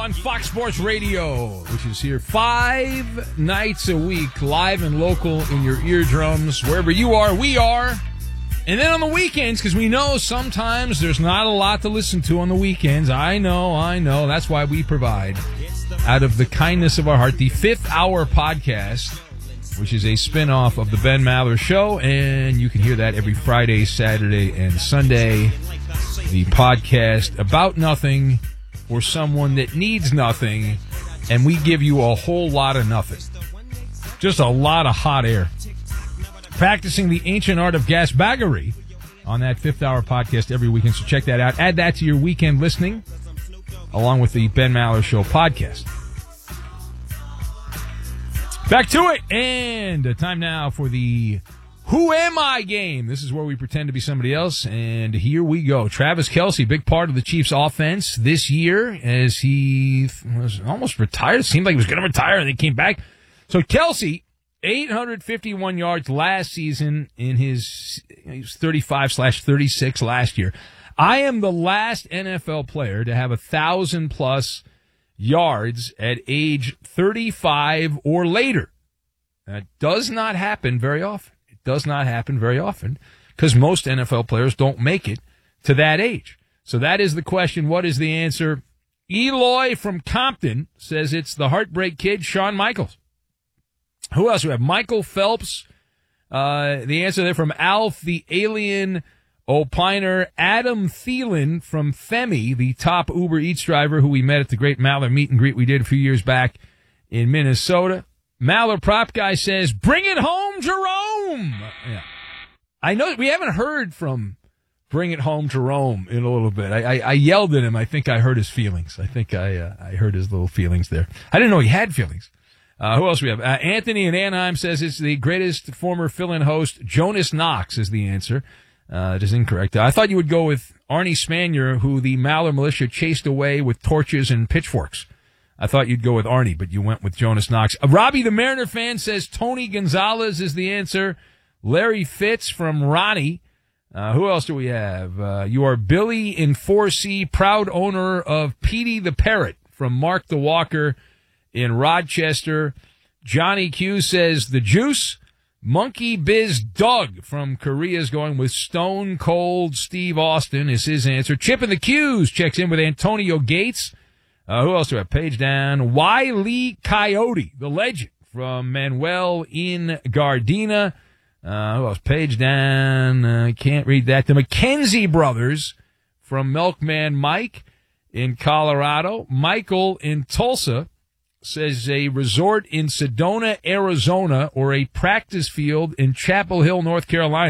on Fox Sports Radio, which is here 5 nights a week, live and local in your eardrums. Wherever you are, we are. And then on the weekends, because we know sometimes there's not a lot to listen to on the weekends. I know. That's why we provide, out of the kindness of our heart, the 5th Hour podcast, which is a spinoff of the Ben Maller Show. And you can hear that every Friday, Saturday, and Sunday. The podcast about nothing for someone that needs nothing, and we give you a whole lot of nothing. Just a lot of hot air. Practicing the ancient art of gasbaggery on that 5th Hour podcast every weekend, so check that out. Add that to your weekend listening, along with the Ben Maller Show podcast. Back to it, and time now for the Who Am I game. This is where we pretend to be somebody else, and here we go. Travis Kelce, big part of the Chiefs' offense this year, as he was almost retired. It seemed like he was going to retire, and then came back. So Kelce, 851 yards last season in he was 35/36 last year. I am the last NFL player to have 1,000-plus yards at age 35 or later. That does not happen very often. Does not happen very often because most NFL players don't make it to that age. So that is the question. What is the answer? Eloy from Compton says it's the Heartbreak Kid, Shawn Michaels. Who else do we have? Michael Phelps. The answer there from Alf, the Alien Opiner. Adam Thielen from Femi, the top Uber Eats driver who we met at the great Maller meet and greet we did a few years back in Minnesota. Maller Prop Guy says, bring it home, Jerome. Yeah. I know we haven't heard from Bring It Home, Jerome in a little bit. I yelled at him. I think I hurt his feelings. I think I hurt his little feelings there. I didn't know he had feelings. Who else do we have? Anthony in Anaheim says it's the greatest former fill-in host. Jonas Knox is the answer. That is incorrect. I thought you would go with Arnie Spanier, who the Maller militia chased away with torches and pitchforks. I thought you'd go with Arnie, but you went with Jonas Knox. Robbie the Mariner fan says Tony Gonzalez is the answer. Larry Fitz from Ronnie. Who else do we have? You are Billy in 4C, proud owner of Petey the Parrot from Mark the Walker in Rochester. Johnny Q says the Juice. Monkey Biz Doug from Korea is going with Stone Cold Steve Austin is his answer. Chip in the Q's checks in with Antonio Gates. Who else do I have? Page down. Wiley Coyote, the legend from Manuel in Gardena. Who else? Page down. Can't read that. The McKenzie brothers from Milkman Mike in Colorado. Michael in Tulsa says a resort in Sedona, Arizona, or a practice field in Chapel Hill, North Carolina.